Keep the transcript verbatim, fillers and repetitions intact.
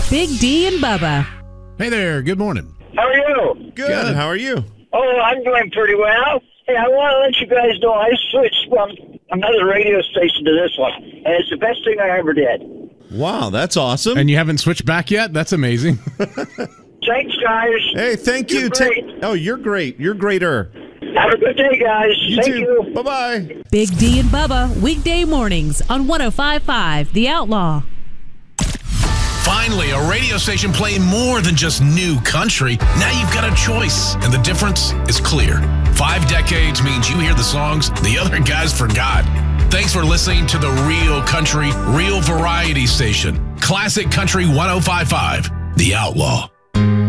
Big D and Bubba. Hey there, good morning. How are you? Good. Good. How are you? Oh, I'm doing pretty well. Hey, I want to let you guys know I switched from another radio station to this one, and it's the best thing I ever did. Wow, that's awesome. And you haven't switched back yet? That's amazing. Thanks, guys. Hey, thank You're you. great. Ta- oh, you're great. You're greater. Have a good day, guys. You Thank too. you. Bye-bye. Big D and Bubba, weekday mornings on one oh five point five The Outlaw. Finally, a radio station playing more than just new country. Now you've got a choice, and the difference is clear. Five decades means you hear the songs the other guys forgot. Thanks for listening to the Real Country, Real Variety Station. Classic Country one oh five point five, The Outlaw.